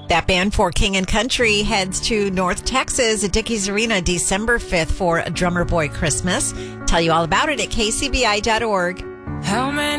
That band for King and Country heads to North Texas at Dickies Arena December 5th for Drummer Boy Christmas. Tell you all about it at kcbi.org. How many